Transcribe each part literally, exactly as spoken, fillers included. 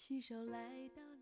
携手来到了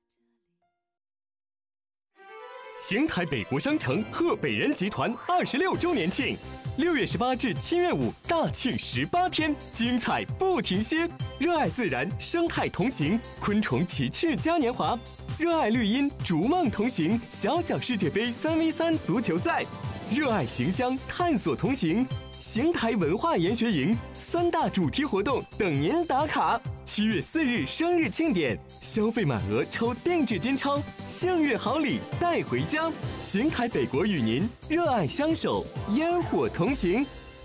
邢台北国商城贺北人集团二十六周年庆，六月十八至七月五大庆十八天，精彩不停歇。热爱自然，生态同行，昆虫奇趣嘉年华；热爱绿荫，逐梦同行，小小世界杯三 v 三足球赛；热爱行乡，探索同行。邢台文化研学营三大主题活动等您打卡。七月四日生日庆典，消费满额抽定制金钞，幸运好礼带回家。邢台北国与您热爱相守，烟火同行。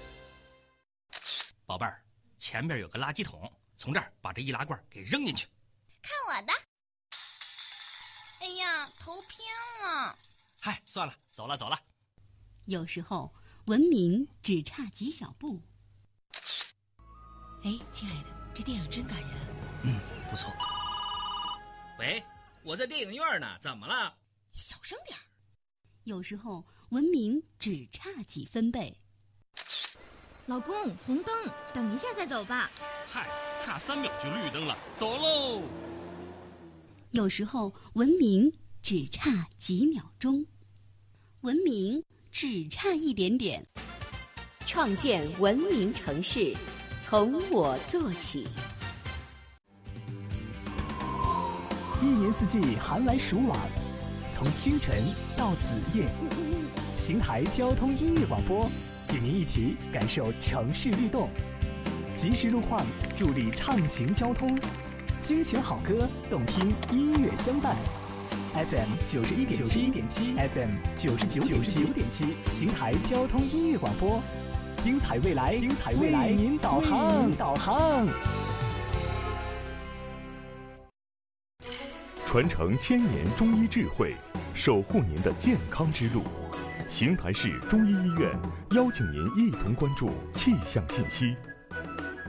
宝贝儿，前边有个垃圾桶，从这儿把这易拉罐给扔进去。 看我的！哎呀，头偏了。 嗨，算了，走了走了。 有时候文明只差几小步。 哎，亲爱的，这电影真感人。 嗯，不错。喂，我在电影院呢，怎么了？ 你小声点儿。 有时候文明只差几分贝。 老公，红灯，等一下再走吧。 嗨，差三秒就绿灯了，走喽。 有时候文明只差几秒钟，文明只差一点点。 创建文明城市，从我做起。 一年四季寒来暑往，从清晨到子夜，邢台交通音乐广播与您一起感受城市律动，及时路况助力畅行交通，精选好歌，动听音乐相伴。F M 九十一点七 ，F M 九十九点七，邢台交通音乐广播，精彩未来，精彩未来，为您导航，导航。 传承千年中医智慧，守护您的健康之路。邢台市中医医院邀请您一同关注气象信息。